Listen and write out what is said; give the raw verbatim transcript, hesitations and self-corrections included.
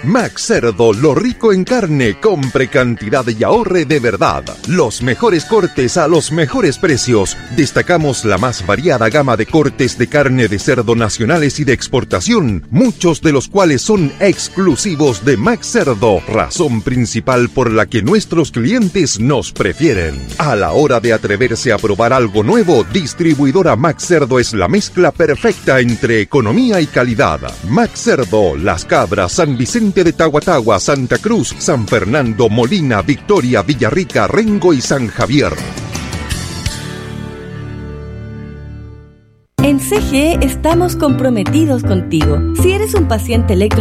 Max Cerdo, lo rico en carne, compre cantidad y ahorre de verdad. Los mejores cortes a los mejores precios. Destacamos la más variada gama de cortes de carne de cerdo nacionales y de exportación, muchos de los cuales son exclusivos de Max Cerdo, razón principal por la que nuestros clientes nos prefieren. A la hora de atreverse a probar algo nuevo, Distribuidora Max Cerdo es la mezcla perfecta entre economía y calidad. Max Cerdo, Las Cabras, San Vicente de Tahuatahua, Santa Cruz, San Fernando, Molina, Victoria, Villarrica, Rengo y San Javier. En C G E estamos comprometidos contigo. Si eres un paciente electro